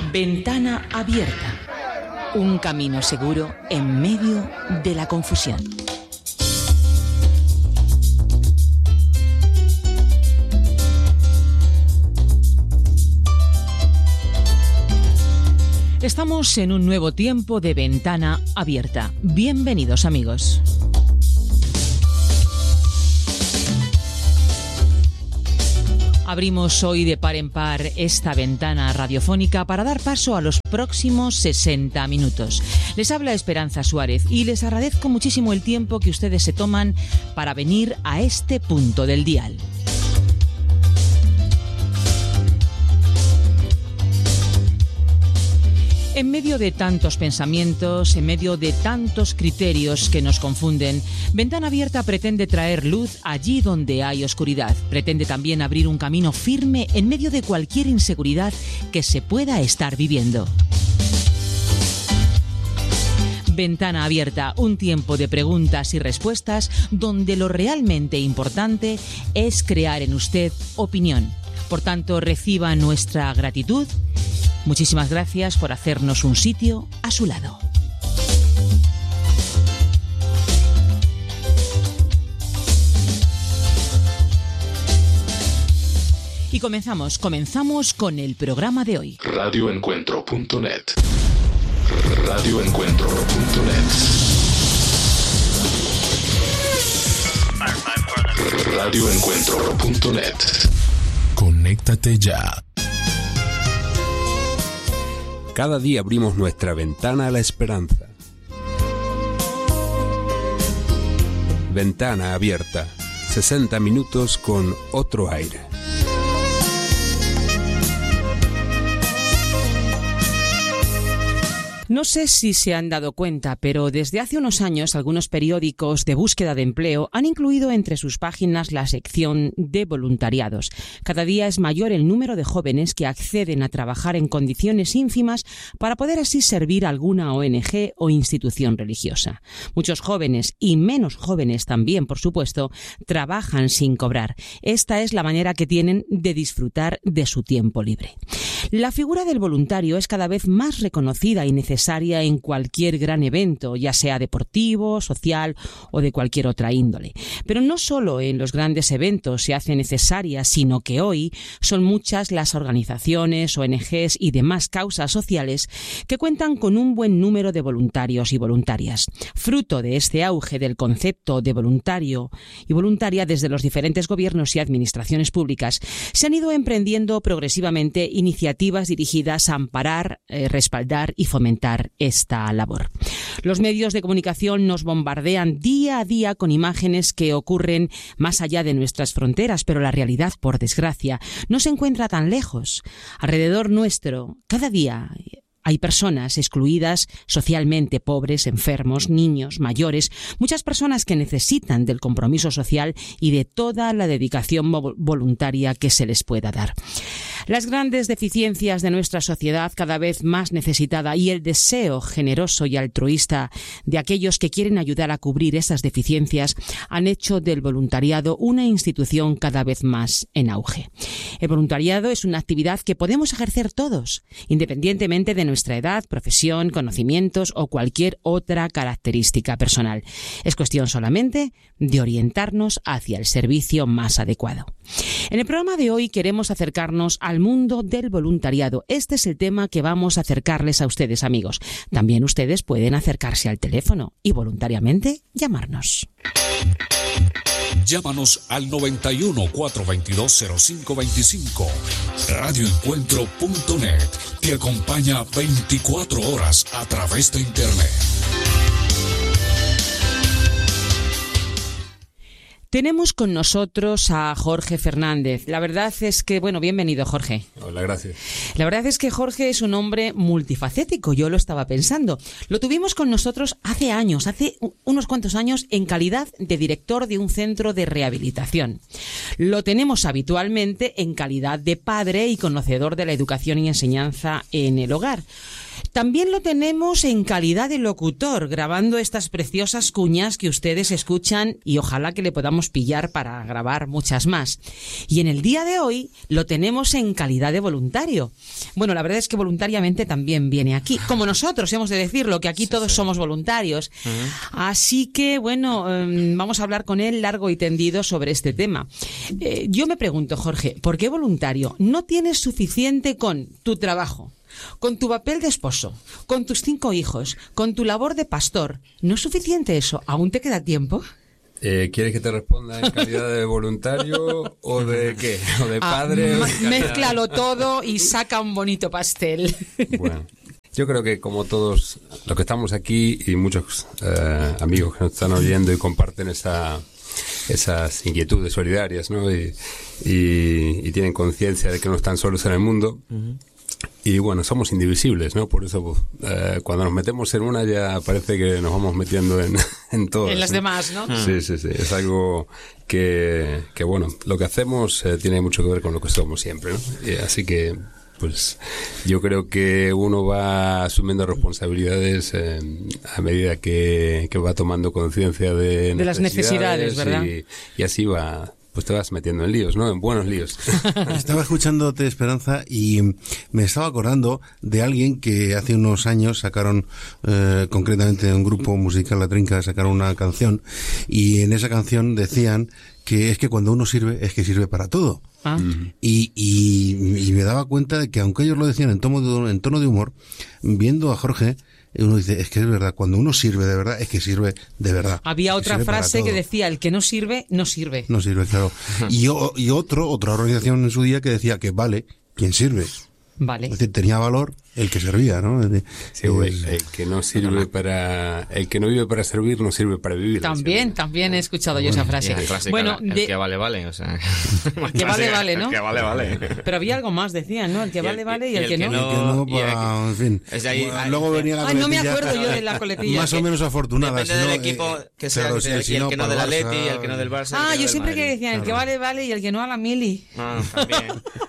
Ventana abierta. Un camino seguro en medio de la confusión. Estamos en un nuevo tiempo de Ventana abierta. Bienvenidos, amigos. Abrimos hoy de par en par esta ventana radiofónica para dar paso a los próximos 60 minutos. Les habla Esperanza Suárez y les agradezco muchísimo el tiempo que ustedes se toman para venir a este punto del dial. En medio de tantos pensamientos, en medio de tantos criterios que nos confunden, Ventana Abierta pretende traer luz allí donde hay oscuridad. Pretende también abrir un camino firme en medio de cualquier inseguridad que se pueda estar viviendo. Ventana Abierta, un tiempo de preguntas y respuestas donde lo realmente importante es crear en usted opinión. Por tanto, reciba nuestra gratitud. Muchísimas gracias por hacernos un sitio a su lado. Y comenzamos con el programa de hoy. Radioencuentro.net. Radioencuentro.net. Radioencuentro.net. Conéctate ya. Cada día abrimos nuestra ventana a la esperanza. Ventana abierta. 60 minutos con otro aire. No sé si se han dado cuenta, pero desde hace unos años algunos periódicos de búsqueda de empleo han incluido entre sus páginas la sección de voluntariados. Cada día es mayor el número de jóvenes que acceden a trabajar en condiciones ínfimas para poder así servir a alguna ONG o institución religiosa. Muchos jóvenes, y menos jóvenes también, por supuesto, trabajan sin cobrar. Esta es la manera que tienen de disfrutar de su tiempo libre. La figura del voluntario es cada vez más reconocida y necesaria en cualquier gran evento, ya sea deportivo, social o de cualquier otra índole. Pero no solo en los grandes eventos se hace necesaria, sino que hoy son muchas las organizaciones, ONGs y demás causas sociales que cuentan con un buen número de voluntarios y voluntarias. Fruto de este auge del concepto de voluntario y voluntaria desde los diferentes gobiernos y administraciones públicas, se han ido emprendiendo progresivamente iniciativas dirigidas a amparar, respaldar y fomentar esta labor. Los medios de comunicación nos bombardean día a día con imágenes que ocurren más allá de nuestras fronteras, pero la realidad, por desgracia, no se encuentra tan lejos. Alrededor nuestro, cada día hay personas excluidas socialmente, pobres, enfermos, niños, mayores, muchas personas que necesitan del compromiso social y de toda la dedicación voluntaria que se les pueda dar. Las grandes deficiencias de nuestra sociedad, cada vez más necesitada, y el deseo generoso y altruista de aquellos que quieren ayudar a cubrir esas deficiencias han hecho del voluntariado una institución cada vez más en auge. El voluntariado es una actividad que podemos ejercer todos, independientemente de nuestra edad, profesión, conocimientos o cualquier otra característica personal. Es cuestión solamente de orientarnos hacia el servicio más adecuado. En el programa de hoy queremos acercarnos al mundo del voluntariado. Este es el tema que vamos a acercarles a ustedes, amigos. También ustedes pueden acercarse al teléfono y voluntariamente llamarnos. Llámanos al 91 422 0525. Radioencuentro.net te acompaña 24 horas a través de Internet. Tenemos con nosotros a Jorge Fernández. La verdad es que, bienvenido, Jorge. Hola, gracias. La verdad es que Jorge es un hombre multifacético, yo lo estaba pensando. Lo tuvimos con nosotros hace unos cuantos años, en calidad de director de un centro de rehabilitación. Lo tenemos habitualmente en calidad de padre y conocedor de la educación y enseñanza en el hogar. También lo tenemos en calidad de locutor, grabando estas preciosas cuñas que ustedes escuchan y ojalá que le podamos podamos pillar para grabar muchas más. Y en el día de hoy lo tenemos en calidad de voluntario. Bueno, la verdad es que voluntariamente también viene aquí, como nosotros, hemos de decirlo, que aquí todos somos voluntarios. Así que, bueno, vamos a hablar con él largo y tendido sobre este tema. Yo me pregunto, Jorge, ¿por qué voluntario? ¿No tienes suficiente con tu trabajo, con tu papel de esposo, con tus 5 hijos, con tu labor de pastor? ¿No es suficiente eso? ¿Aún te queda tiempo? ¿Quieres que te responda en calidad de voluntario o de qué? ¿O de padre? Mézclalo todo y saca un bonito pastel. Bueno, yo creo que como todos los que estamos aquí y muchos amigos que nos están oyendo y comparten esas inquietudes solidarias, ¿no? Y tienen conciencia de que no están solos en el mundo. Y bueno, somos indivisibles, ¿no? Por eso cuando nos metemos en una ya parece que nos vamos metiendo en todas. En las demás, ¿no? Sí. Es algo que bueno, lo que hacemos tiene mucho que ver con lo que somos siempre, ¿no? Así que pues yo creo que uno va asumiendo responsabilidades a medida que va tomando conciencia de las necesidades, ¿verdad? Y así va, pues te vas metiendo en líos, ¿no? En buenos líos. Estaba escuchándote, Esperanza, y me estaba acordando de alguien que hace unos años sacaron, concretamente un grupo musical, La Trinca, sacaron una canción, y en esa canción decían que es que cuando uno sirve, es que sirve para todo. Y me daba cuenta de que aunque ellos lo decían en tono de humor, viendo a Jorge, uno dice, es que es verdad, cuando uno sirve de verdad, es que sirve de verdad. Había otra frase que decía, el que no sirve, no sirve. No sirve, claro. Y otra organización en su día que decía que vale quien sirve. Vale. Es decir, tenía valor el que servía, ¿no? Sí, el que no sirve el que no vive para servir, no sirve para vivir. También he escuchado yo esa frase. Bueno, el que vale, o sea. El que vale, ¿no? El que vale. Pero había algo más, decían, ¿no? El que vale y el que no. En fin. Luego venía la coletilla. No me acuerdo yo de la coletilla. Más o menos afortunada. Depende del equipo que sea, el que no del Atleti, el que no del Barça. Yo siempre que decían, el que vale y el que no a la mili. También.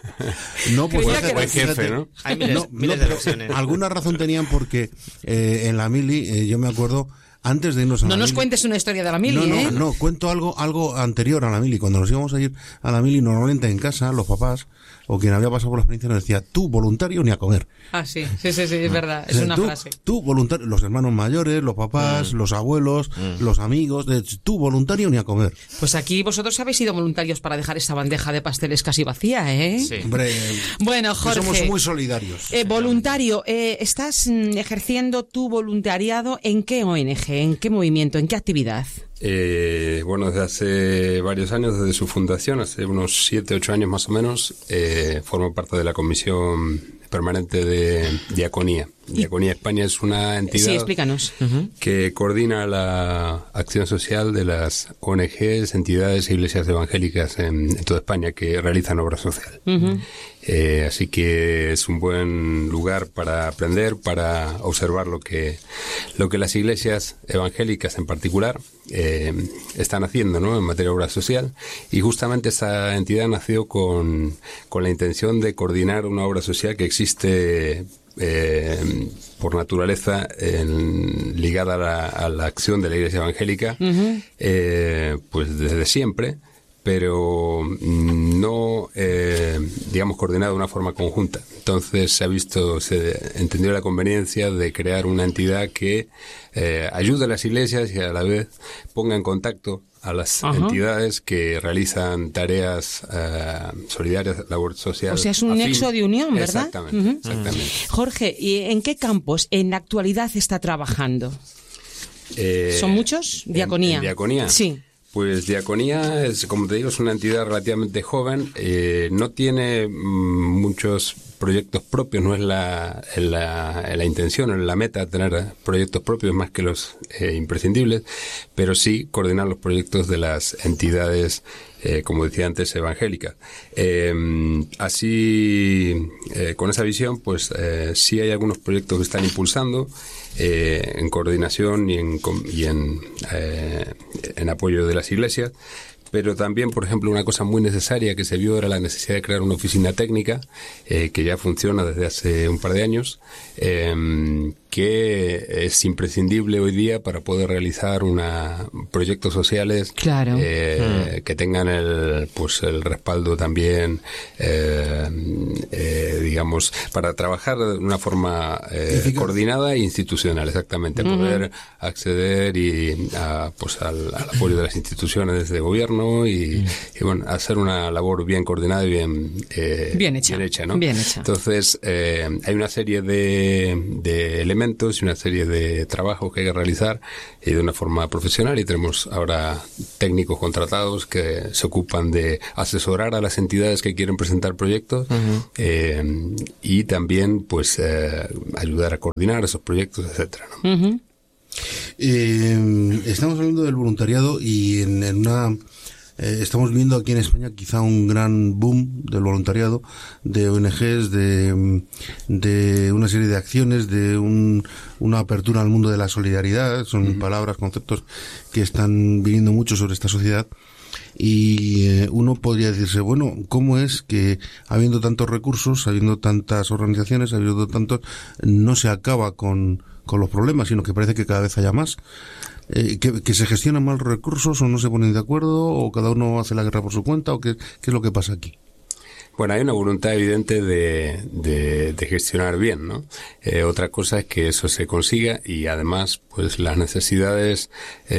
No, pues buen jefe, ¿no? Hay miles de versiones. Alguna razón tenían porque en la mili, yo me acuerdo, antes de irnos a la mili... No nos cuentes una historia de la mili, No, cuento algo anterior a la mili. Cuando nos íbamos a ir a la mili, normalmente en casa, los papás o quien había pasado por la experiencia nos decía, tú voluntario ni a comer. Sí, es verdad, es una frase. Tú voluntario, los hermanos mayores, los papás, los abuelos, los amigos, tú voluntario ni a comer. Pues aquí vosotros habéis sido voluntarios para dejar esa bandeja de pasteles casi vacía, ¿eh? Sí. Hombre, bueno, Jorge, somos muy solidarios. Voluntario, ¿estás ejerciendo tu voluntariado en qué ONG, en qué movimiento, en qué actividad? Bueno, desde hace varios años, desde su fundación, hace unos 7, 8 años más o menos, formo parte de la Comisión Permanente de Diaconía. Diaconía España es una entidad explícanos. Que coordina la acción social de las ONGs, entidades e iglesias evangélicas en toda España que realizan obra social. Así que es un buen lugar para aprender, para observar lo que las iglesias evangélicas en particular están haciendo, ¿no? En materia de obra social. Y justamente esa entidad nació con la intención de coordinar una obra social que existe por naturaleza ligada a la acción de la Iglesia evangélica, pues desde siempre, pero no, digamos, coordinada de una forma conjunta. Entonces se entendió la conveniencia de crear una entidad que ayude a las iglesias y a la vez ponga en contacto a las entidades que realizan tareas solidarias, labor social. O sea, es un nexo de unión, ¿verdad? Exactamente. Jorge, ¿y en qué campos en la actualidad está trabajando? ¿Son muchos? Diaconía. ¿En Diaconía? Sí. Pues Diaconía es, como te digo, es una entidad relativamente joven, no tiene muchos proyectos propios, no es la intención, es la meta tener proyectos propios más que los imprescindibles, pero sí coordinar los proyectos de las entidades, como decía antes, evangélicas. Así, con esa visión, pues sí hay algunos proyectos que están impulsando en coordinación y en apoyo de las iglesias. Pero también, por ejemplo, una cosa muy necesaria que se vio era la necesidad de crear una oficina técnica que ya funciona desde hace un par de años, que que es imprescindible hoy día para poder realizar proyectos sociales que tengan el respaldo también, digamos, para trabajar de una forma coordinada e institucional, exactamente, poder acceder al apoyo de las instituciones de gobierno y bueno, hacer una labor bien coordinada y bien hecha, ¿no? Bien hecha. Entonces, hay una serie de elementos y una serie de trabajos que hay que realizar de una forma profesional, y tenemos ahora técnicos contratados que se ocupan de asesorar a las entidades que quieren presentar proyectos y también pues ayudar a coordinar esos proyectos, etcétera, ¿no? Estamos hablando del voluntariado y estamos viendo aquí en España quizá un gran boom del voluntariado, de ONGs, de una serie de acciones, de una apertura al mundo de la solidaridad. Son palabras, conceptos que están viniendo mucho sobre esta sociedad. Y uno podría decirse, bueno, ¿cómo es que habiendo tantos recursos, habiendo tantas organizaciones, habiendo tantos, no se acaba con los problemas, sino que parece que cada vez haya más? Que se gestionan mal los recursos, o no se ponen de acuerdo, o cada uno hace la guerra por su cuenta, o qué es lo que pasa aquí? Bueno, hay una voluntad evidente de gestionar bien, ¿no? Otra cosa es que eso se consiga, y además, pues las necesidades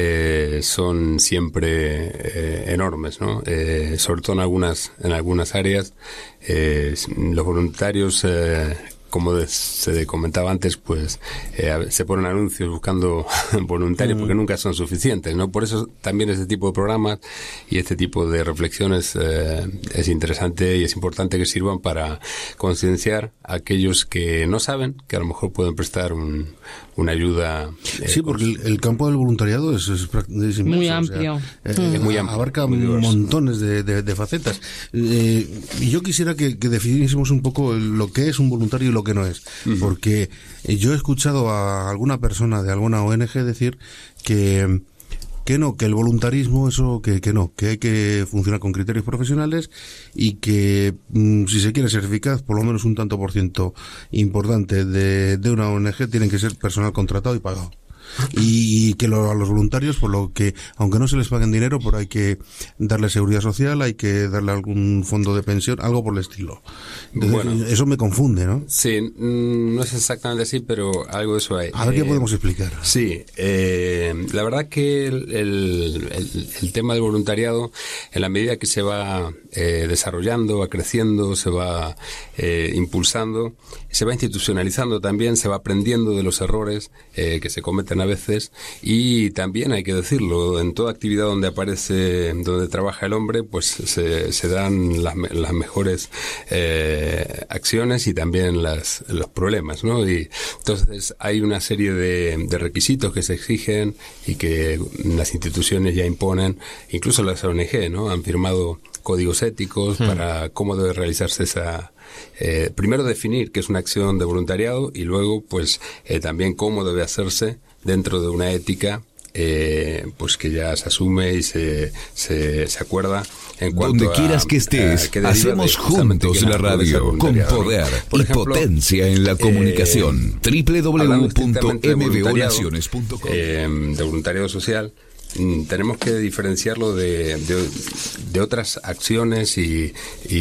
son siempre enormes, ¿no? Sobre todo en algunas áreas, los voluntarios como se comentaba antes, pues se ponen anuncios buscando voluntarios porque nunca son suficientes, ¿no? Por eso también este tipo de programas y este tipo de reflexiones es interesante y es importante que sirvan para concienciar a aquellos que no saben, que a lo mejor pueden prestar una ayuda. Sí, porque el campo del voluntariado es inmenso, muy amplio. Es muy amplio, abarca montones de facetas. Y yo quisiera que definiésemos un poco lo que es un voluntario y lo que no es. Porque yo he escuchado a alguna persona de alguna ONG decir que el voluntarismo, eso que hay que funcionar con criterios profesionales, y que si se quiere ser eficaz, por lo menos un tanto por ciento importante de una ONG tienen que ser personal contratado y pagado. Y que a los voluntarios, por lo que, aunque no se les paguen dinero, pero hay que darle seguridad social, hay que darle algún fondo de pensión, algo por el estilo. Entonces, bueno, eso me confunde, ¿no? Sí, no es exactamente así, pero algo de eso hay. A ver qué podemos explicar. Sí, la verdad que el tema del voluntariado, en la medida que se va desarrollando, va creciendo, se va impulsando, se va institucionalizando también, se va aprendiendo de los errores que se cometen a veces, y también hay que decirlo, en toda actividad donde trabaja el hombre, pues se dan las mejores acciones y también los problemas, ¿no? Y entonces hay una serie de requisitos que se exigen y que las instituciones ya imponen, incluso las ONG, ¿no? Han firmado códigos éticos para cómo debe realizarse esa. Primero definir qué es una acción de voluntariado, y luego pues también cómo debe hacerse dentro de una ética pues que ya se asume y se acuerda en cuanto donde quieras que estés, hacemos juntos la radio con poder y potencia en la comunicación. www.mbonaciones.com. De voluntariado social, tenemos que diferenciarlo de otras acciones y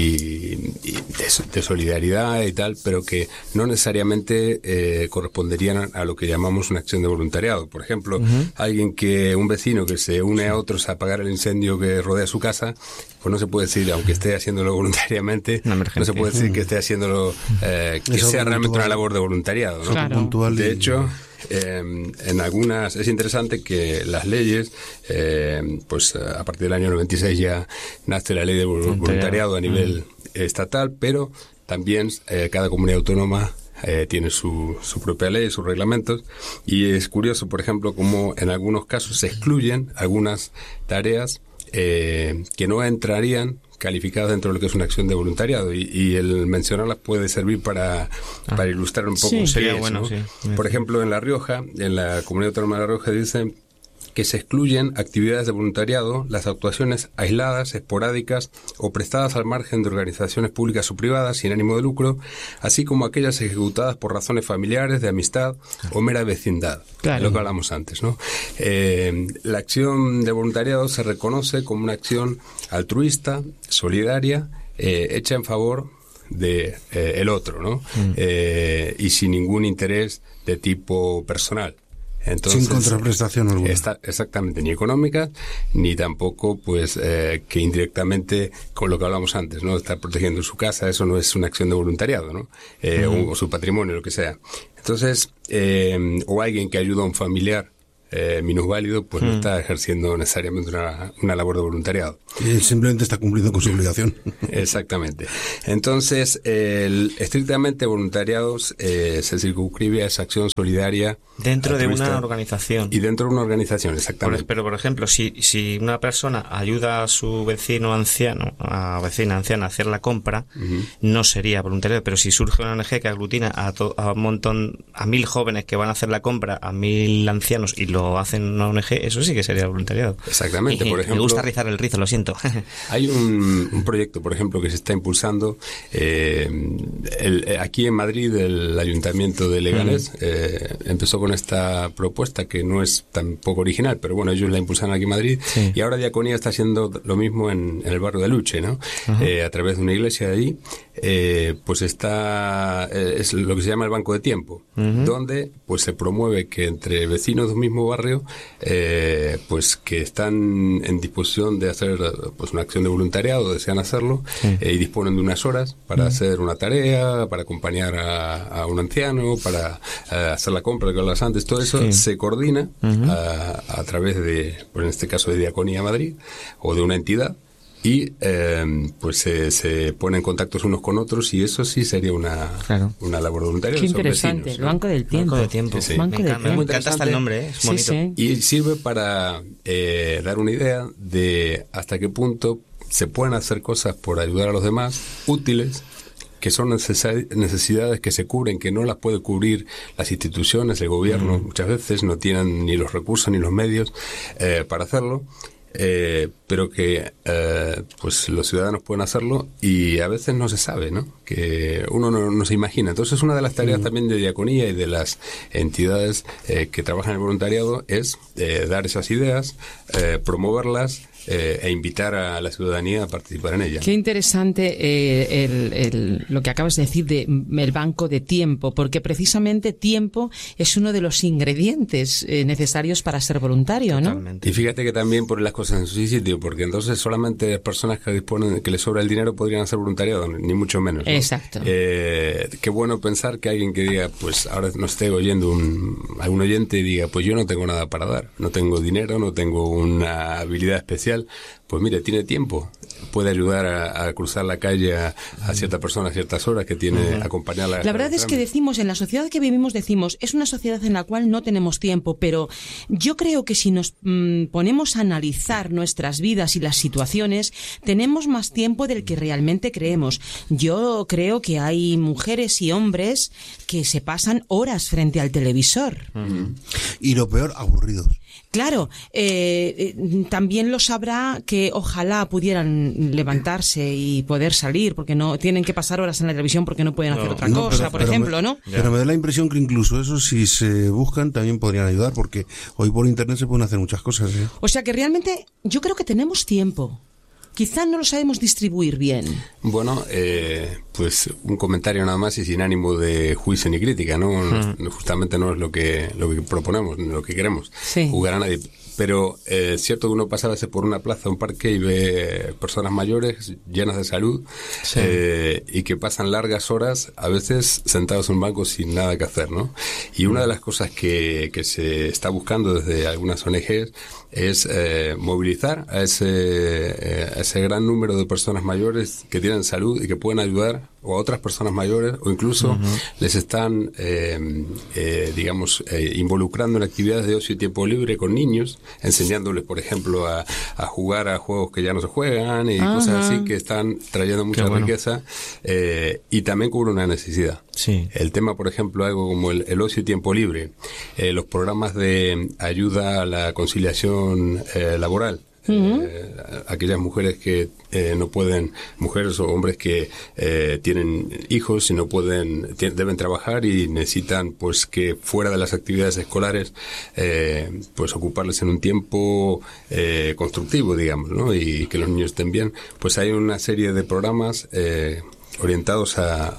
de solidaridad y tal, pero que no necesariamente corresponderían a lo que llamamos una acción de voluntariado. Por ejemplo, un vecino que se une a otros a apagar el incendio que rodea su casa, pues no se puede decir, aunque esté haciéndolo voluntariamente, no se puede decir que esté haciéndolo, que sea realmente una labor de voluntariado, ¿no? Claro. De hecho, en algunas es interesante que las leyes, pues a partir del año 96 ya nace la ley de voluntariado a nivel estatal, pero también cada comunidad autónoma tiene su propia ley, sus reglamentos, y es curioso, por ejemplo, cómo en algunos casos se excluyen algunas tareas que no entrarían calificadas dentro de lo que es una acción de voluntariado, y el mencionarlas puede servir para ilustrar un poco. Sería bueno, ¿no? sí. Por ejemplo, en La Rioja, en la Comunidad Autónoma de La Rioja, dice que se excluyen actividades de voluntariado, las actuaciones aisladas, esporádicas o prestadas al margen de organizaciones públicas o privadas sin ánimo de lucro, así como aquellas ejecutadas por razones familiares, de amistad o mera vecindad, lo que hablamos antes, ¿no? La acción de voluntariado se reconoce como una acción altruista, solidaria, hecha en favor de el otro, ¿no? Y sin ningún interés de tipo personal. Entonces, sin contraprestación alguna. Exactamente, ni económica, ni tampoco, pues, que indirectamente, con lo que hablamos antes, ¿no? Estar protegiendo su casa, eso no es una acción de voluntariado, ¿no? O su patrimonio, lo que sea. Entonces, o alguien que ayuda a un familiar minusválido, pues no está ejerciendo necesariamente una labor de voluntariado. Simplemente está cumpliendo con su obligación. Exactamente. Entonces, estrictamente voluntariados se circunscribe a esa acción solidaria dentro de una organización. Y dentro de una organización, exactamente. Pero, por ejemplo, si una persona ayuda a su vecino anciano, a vecina anciana a hacer la compra, no sería voluntariado. Pero si surge una ONG que aglutina a un montón, a 1000 jóvenes que van a hacer la compra, a 1000 ancianos y lo hacen una ONG, eso sí que sería voluntariado. Exactamente. Por ejemplo, me gusta rizar el rizo, lo siento. Hay un proyecto, por ejemplo, que se está impulsando aquí en Madrid. El Ayuntamiento de Leganés empezó con esta propuesta que no es tampoco original, pero bueno, ellos la impulsaron aquí en Madrid, y ahora Diaconía está haciendo lo mismo en el barrio de Luche, ¿no? A través de una iglesia de ahí, pues está es lo que se llama el banco de tiempo, donde pues se promueve que entre vecinos de un mismo barrio, pues que están en disposición de hacer pues una acción de voluntariado, desean hacerlo, y disponen de unas horas para hacer una tarea, para acompañar a un anciano, para hacer la compra que hablas antes. Todo eso se coordina a través de, pues en este caso, de Diaconía Madrid o de una entidad, y pues se ponen contactos unos con otros, y eso sí sería una labor voluntaria. Qué interesante, vecinos, el Banco del Tiempo. Banco de Tiempo. Sí. Banco del Me encanta hasta el nombre, es bonito. Y sirve para dar una idea de hasta qué punto se pueden hacer cosas por ayudar a los demás, útiles, que son necesidades que se cubren, que no las puede cubrir las instituciones, el gobierno, muchas veces no tienen ni los recursos ni los medios para hacerlo. Pero que pues los ciudadanos pueden hacerlo, y a veces no se sabe, ¿no? Que uno no se imagina. Entonces, una de las tareas también de Diaconía y de las entidades que trabajan en el voluntariado es dar esas ideas, promoverlas, e invitar a la ciudadanía a participar en ella. Qué interesante lo que acabas de decir del banco de tiempo, porque precisamente tiempo es uno de los ingredientes necesarios para ser voluntario, ¿no? Totalmente. Y fíjate que también ponen las cosas en su sitio, porque entonces solamente las personas que disponen, que les sobra el dinero, podrían hacer voluntariado, ni mucho menos, ¿no? Exacto. Qué bueno pensar que alguien que diga, pues ahora nos esté oyendo algún oyente y diga, pues yo no tengo nada para dar, no tengo dinero, no tengo una habilidad especial. Pues mire, tiene tiempo, puede ayudar a cruzar la calle a cierta persona a ciertas horas, que tiene acompañarla. La verdad es que decimos, en la sociedad que vivimos, es una sociedad en la cual no tenemos tiempo, pero yo creo que si nos ponemos a analizar nuestras vidas y las situaciones, tenemos más tiempo del que realmente creemos. Yo creo que hay mujeres y hombres que se pasan horas frente al televisor. Y lo peor, aburridos. Claro, también lo sabrá que ojalá pudieran levantarse y poder salir, porque no tienen que pasar horas en la televisión porque no pueden hacer otra cosa, por ejemplo, ¿no? Pero me da la impresión que incluso eso, si se buscan, también podrían ayudar, porque hoy por internet se pueden hacer muchas cosas, ¿eh? O sea que realmente yo creo que tenemos tiempo. Quizá no lo sabemos distribuir bien. Bueno, pues un comentario nada más y sin ánimo de juicio ni crítica, ¿no? Justamente no es lo que proponemos, lo que queremos, jugar a nadie. Pero es cierto que uno pasa a veces por una plaza, un parque, y ve personas mayores llenas de salud, y que pasan largas horas, a veces sentados en un banco sin nada que hacer, ¿no? Y una de las cosas que se está buscando desde algunas ONGs es movilizar a esa ese gran número de personas mayores que tienen salud y que pueden ayudar o a otras personas mayores, o incluso les están, involucrando en actividades de ocio y tiempo libre con niños, enseñándoles, por ejemplo, a jugar a juegos que ya no se juegan y cosas así que están trayendo mucha riqueza, y también cubre una necesidad. Sí. El tema, por ejemplo, algo como el ocio y tiempo libre, los programas de ayuda a la conciliación laboral. Aquellas mujeres que no pueden, mujeres o hombres que tienen hijos y no pueden, deben trabajar y necesitan pues que fuera de las actividades escolares pues ocuparles en un tiempo constructivo, digamos, ¿no? Y que los niños estén bien. Pues hay una serie de programas orientados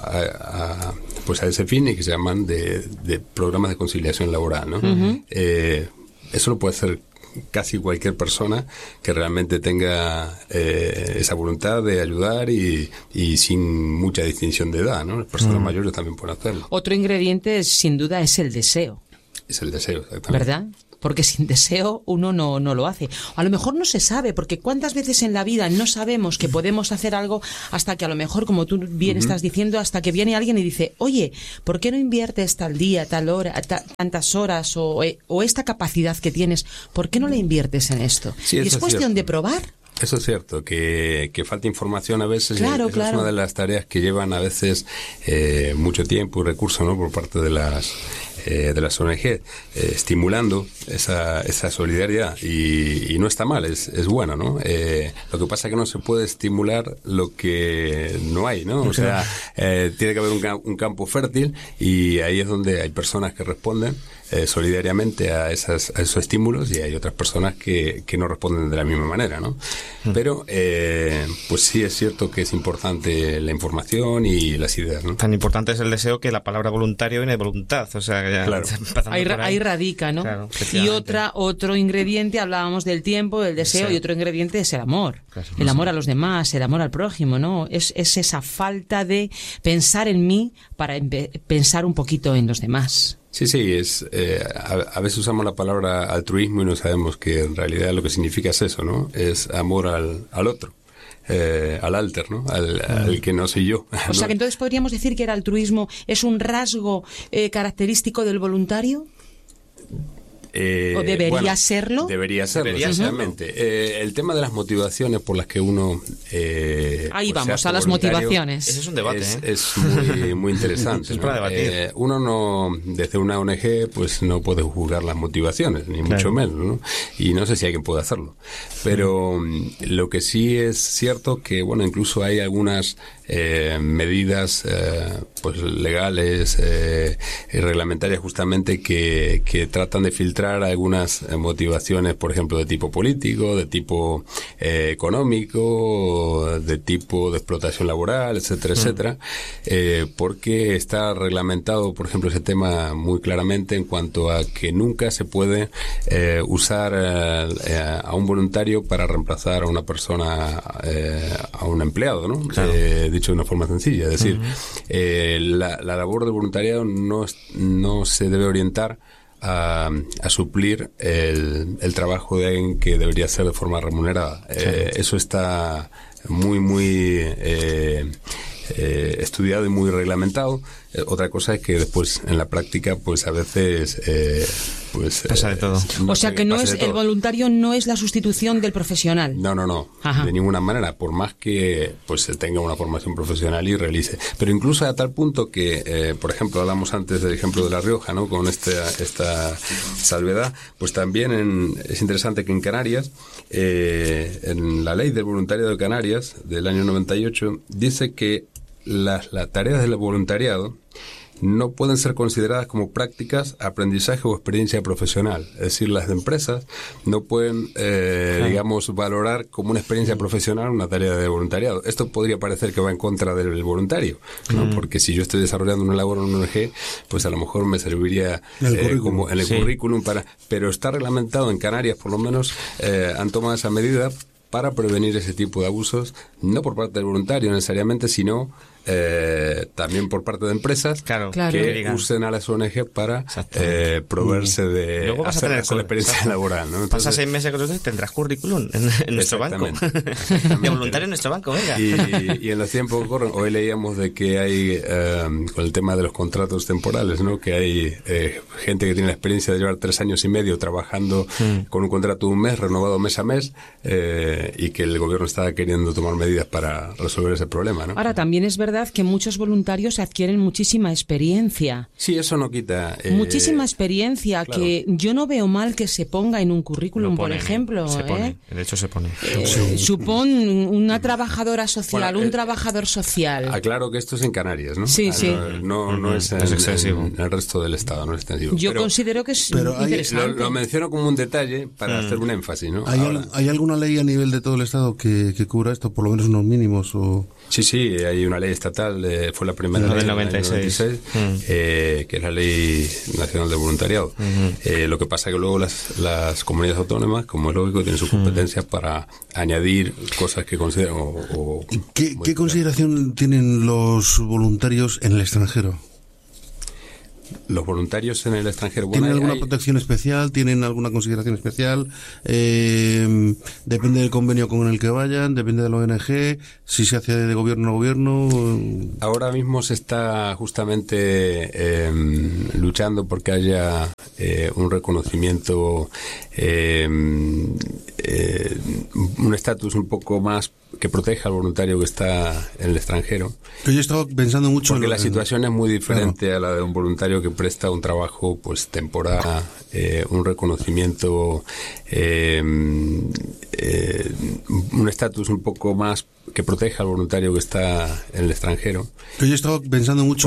a ese fin y que se llaman de programas de conciliación laboral, ¿no? Eso lo puede hacer casi cualquier persona que realmente tenga esa voluntad de ayudar y sin mucha distinción de edad, ¿no? Las personas mayores también pueden hacerlo. Otro ingrediente, sin duda, es el deseo. Es el deseo, exactamente. ¿Verdad? Porque sin deseo uno no lo hace. A lo mejor no se sabe, porque cuántas veces en la vida no sabemos que podemos hacer algo hasta que a lo mejor, como tú bien estás diciendo, hasta que viene alguien y dice, oye, ¿por qué no inviertes tal día, tal hora, tantas horas o esta capacidad que tienes? ¿Por qué no la inviertes en esto? Sí, y es cuestión de probar. Eso es cierto, que falta información a veces. Claro. Es una de las tareas que llevan a veces mucho tiempo y recursos, ¿no? Por parte de las ONG, estimulando esa solidaridad y no está mal, es bueno, ¿no? Lo que pasa es que no se puede estimular lo que no hay, ¿no? O sea, tiene que haber un campo fértil y ahí es donde hay personas que responden solidariamente a esos estímulos y hay otras personas que no responden de la misma manera, ¿no? Pero pues sí es cierto que es importante la información y las ideas, ¿no? Tan importante es el deseo que la palabra voluntario viene de voluntad, o sea que ya claro. Ahí radica, ¿no? Claro, y otro ingrediente, hablábamos del tiempo, del deseo, y otro ingrediente es el amor. Claro, el amor a los demás, el amor al prójimo, ¿no? Es esa falta de pensar en mí para pensar un poquito en los demás. Sí, a veces usamos la palabra altruismo y no sabemos que en realidad lo que significa es eso, ¿no? Es amor al otro, al alter, ¿no? Al que no soy yo. O sea que entonces podríamos decir que el altruismo es un rasgo característico del voluntario. ¿O debería serlo? Debería serlo, exactamente. El tema de las motivaciones por las que uno... Ahí vamos, a las motivaciones. Ese es un debate, es muy interesante. Es para debatir. Uno no, desde una ONG, pues no puede juzgar las motivaciones, ni mucho menos, ¿no? Y no sé si alguien puede hacerlo. Pero lo que sí es cierto que, bueno, incluso hay algunas medidas pues legales y reglamentarias justamente que tratan de filtrar algunas motivaciones, por ejemplo, de tipo político, de tipo económico, de tipo de explotación laboral, etcétera, etcétera, porque está reglamentado, por ejemplo, ese tema muy claramente en cuanto a que nunca se puede usar a un voluntario para reemplazar a una persona, a un empleado, ¿no? Claro. Dicho de una forma sencilla, es decir, la labor del voluntariado no se debe orientar a suplir el trabajo de alguien que debería ser de forma remunerada. Eso está muy estudiado y muy reglamentado. Otra cosa es que después en la práctica pues a veces pasa de todo. O sea que no es el voluntario no es la sustitución del profesional. No. Ajá. De ninguna manera, por más que pues tenga una formación profesional y realice. Pero incluso a tal punto que, por ejemplo, hablamos antes del ejemplo de La Rioja, ¿no? Con esta salvedad, pues también es interesante que en Canarias, en la ley del voluntariado de Canarias del año 98, dice que las tareas del voluntariado no pueden ser consideradas como prácticas, aprendizaje o experiencia profesional. Es decir, las empresas no pueden, digamos, valorar como una experiencia profesional una tarea de voluntariado. Esto podría parecer que va en contra del voluntario, ¿no? Porque si yo estoy desarrollando una labor en una ONG, pues a lo mejor me serviría como en el currículum pero está reglamentado en Canarias, por lo menos, han tomado esa medida para prevenir ese tipo de abusos, no por parte del voluntario necesariamente, sino también por parte de empresas claro. que usen a las ONG para proveerse de hacer la experiencia laboral, ¿no? Entonces, pasa 6 meses con usted, tendrás currículum en nuestro banco. De voluntario en nuestro banco, venga. Y en los tiempos que corren, hoy leíamos de que hay, con el tema de los contratos temporales, ¿no? Que hay gente que tiene la experiencia de llevar 3 años y medio trabajando con un contrato de un mes, renovado mes a mes, y que el gobierno está queriendo tomar medidas para resolver ese problema, ¿no? Ahora, también es verdad que muchos voluntarios adquieren muchísima experiencia. Sí, eso no quita... muchísima experiencia, claro. Que yo no veo mal que se ponga en un currículum, por ejemplo. Se pone, de hecho se pone. Supón una trabajadora social, un trabajador social. Aclaro que esto es en Canarias, ¿no? Sí, sí. No es en el resto del Estado, no es extensivo. Yo considero que es interesante. Lo menciono como un detalle para hacer un énfasis, ¿no? ¿Hay alguna ley a nivel de todo el Estado que cubra esto, por lo menos unos mínimos? Sí, hay una ley estatal, fue la primera ley del 96, que es la Ley Nacional de Voluntariado. Lo que pasa es que luego las comunidades autónomas, como es lógico, tienen sus competencias para añadir cosas que consideran ¿Qué consideración tienen los voluntarios en el extranjero? Los voluntarios en el extranjero... ¿Tienen alguna protección especial? ¿Tienen alguna consideración especial? ¿Depende del convenio con el que vayan? ¿Depende de la ONG? ¿Si se hace de gobierno a gobierno? Ahora mismo se está justamente luchando porque haya un reconocimiento, un estatus un poco más que proteja al voluntario que está en el extranjero. Pero yo estaba pensando mucho... Porque la situación es muy diferente a la de un voluntario que presta un trabajo pues temporal, un reconocimiento, un estatus un poco más que proteja al voluntario que está en el extranjero. Pero yo estaba pensando mucho...